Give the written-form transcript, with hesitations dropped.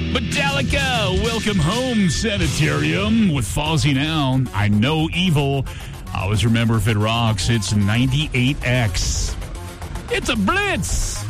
Metallica, Welcome Home Sanitarium with Fozzy Now. I know evil. Always remember if it rocks, it's 98X. It's a blitz.